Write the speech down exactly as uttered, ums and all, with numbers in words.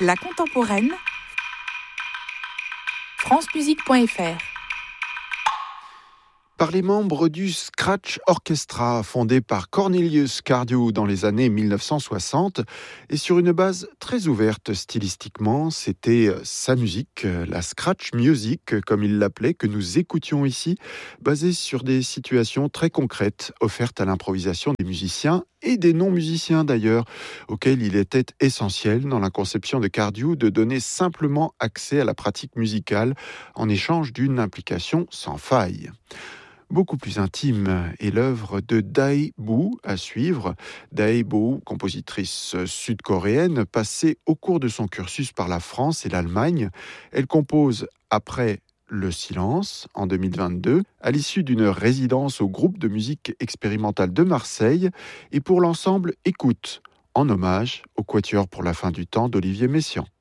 La contemporaine, francemusique point f r. Par les membres du Scratch Orchestra, fondé par Cornelius Cardew dans les années mille neuf cent soixante, et sur une base très ouverte stylistiquement, c'était sa musique, la Scratch Music, comme il l'appelait, que nous écoutions ici, basée sur des situations très concrètes offertes à l'improvisation des musiciens et des non-musiciens d'ailleurs, auxquels il était essentiel dans la conception de Cardew de donner simplement accès à la pratique musicale en échange d'une implication sans faille. Beaucoup plus intime est l'œuvre de Dae Boo à suivre. Dae Boo, compositrice sud-coréenne, passée au cours de son cursus par la France et l'Allemagne. Elle compose après Le Silence en deux mille vingt-deux, à l'issue d'une résidence au groupe de musique expérimentale de Marseille et pour l'ensemble Écoute, en hommage au Quatuor pour la fin du temps d'Olivier Messiaen.